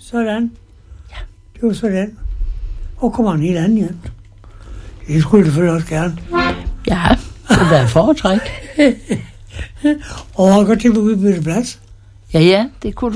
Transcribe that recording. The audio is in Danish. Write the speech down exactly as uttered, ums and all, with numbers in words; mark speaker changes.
Speaker 1: Sådan.
Speaker 2: Ja.
Speaker 1: Det var sådan. Og kommer en helt anden hjem. Det skulle det selvfølgelig også gerne.
Speaker 2: Ja, det var et foretræk.
Speaker 1: Og jeg går til på udbytteplads.
Speaker 2: Ja, ja, det kunne